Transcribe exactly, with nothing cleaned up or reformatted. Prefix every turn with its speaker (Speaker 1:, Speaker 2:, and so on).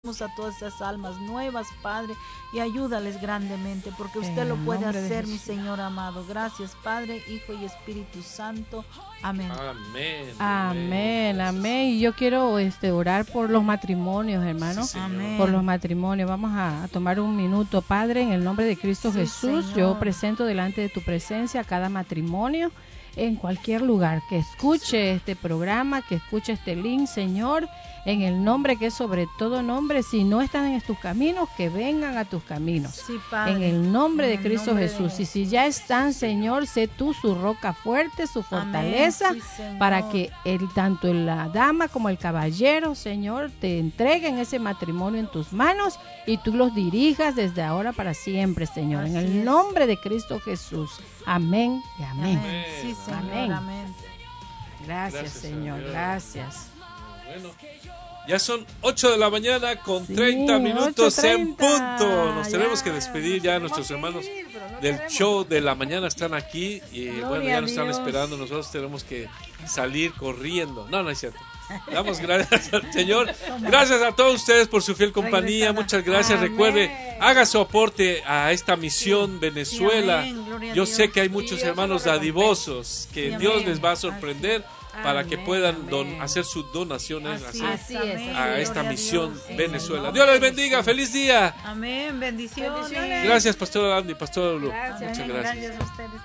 Speaker 1: a todas esas almas nuevas, Padre, y ayúdales grandemente, porque usted lo puede hacer, mi Señor amado. Gracias, Padre, Hijo y Espíritu Santo. Amén.
Speaker 2: Amén.
Speaker 3: Amén, amén. Y yo quiero este, orar por los matrimonios, hermanos.
Speaker 2: Sí,
Speaker 1: amén.
Speaker 3: Por los matrimonios. Vamos a, a tomar un minuto, Padre, en el nombre de Cristo
Speaker 1: Sí,
Speaker 3: Jesús.
Speaker 1: Señor.
Speaker 3: Yo presento delante de tu presencia cada matrimonio en cualquier lugar que escuche este programa, que escuche este link, Señor, en el nombre que es sobre todo nombre. Si no están en tus caminos, que vengan a tus caminos.
Speaker 1: Sí, Padre.
Speaker 3: En el nombre
Speaker 1: En
Speaker 3: de
Speaker 1: el
Speaker 3: Cristo
Speaker 1: nombre de
Speaker 3: Jesús. Y si
Speaker 1: Jesús.
Speaker 3: ya están, Señor, sé tú su roca fuerte, su fortaleza,
Speaker 1: Amén. Sí, Señor.
Speaker 3: para que el, tanto la dama como el caballero, Señor, te entreguen ese matrimonio en tus manos y tú los dirijas desde ahora para siempre, Señor.
Speaker 1: Así
Speaker 3: en el
Speaker 1: es.
Speaker 3: nombre de Cristo Jesús. Amén y amén.
Speaker 1: Amén. Sí, Señor.
Speaker 3: Amén.
Speaker 1: Amén.
Speaker 3: Gracias,
Speaker 2: Gracias,
Speaker 3: Señor.
Speaker 2: Señor.
Speaker 3: Gracias.
Speaker 2: Bueno, ya son ocho de la mañana con
Speaker 3: Sí,
Speaker 2: treinta minutos
Speaker 3: ocho
Speaker 2: en
Speaker 3: treinta.
Speaker 2: punto. Nos tenemos
Speaker 3: Ya,
Speaker 2: que despedir,
Speaker 3: nos
Speaker 2: ya
Speaker 3: tenemos
Speaker 2: nuestros
Speaker 3: que
Speaker 2: hermanos
Speaker 3: ir, pero no
Speaker 2: del
Speaker 3: queremos.
Speaker 2: show de la mañana están aquí y
Speaker 3: Gloria
Speaker 2: bueno, ya
Speaker 3: a
Speaker 2: nos están
Speaker 3: Dios.
Speaker 2: esperando. Nosotros tenemos que salir corriendo. No, no es cierto. Damos gracias al Señor. Gracias a todos ustedes por su fiel compañía.
Speaker 1: Regresada.
Speaker 2: Muchas gracias.
Speaker 3: Amén.
Speaker 2: Recuerde, haga su aporte a esta misión Venezuela.
Speaker 1: Sí, amén. Gloria a
Speaker 2: Yo
Speaker 1: Dios.
Speaker 2: sé que hay muchos
Speaker 3: Dios
Speaker 2: hermanos
Speaker 3: lo recompense.
Speaker 2: dadivosos que
Speaker 1: Sí,
Speaker 2: Dios
Speaker 1: amén.
Speaker 2: les va a sorprender para que
Speaker 3: Amén,
Speaker 2: puedan don-
Speaker 3: amén.
Speaker 2: hacer sus donaciones
Speaker 1: Así
Speaker 2: hacia-
Speaker 1: es,
Speaker 3: Así es,
Speaker 1: amén.
Speaker 3: así es.
Speaker 2: a
Speaker 1: Gloria
Speaker 2: esta
Speaker 1: a
Speaker 2: misión
Speaker 1: Dios. En el
Speaker 2: Venezuela.
Speaker 1: nombre
Speaker 2: Dios les
Speaker 1: de
Speaker 2: bendiga.
Speaker 1: Jesús.
Speaker 2: Feliz día.
Speaker 1: Amén. Bendiciones.
Speaker 3: Bendiciones.
Speaker 2: Gracias, Pastor Andy, Pastor Lu.
Speaker 3: Gracias.
Speaker 2: Muchas
Speaker 1: Amén.
Speaker 2: gracias.
Speaker 1: Gracias a ustedes.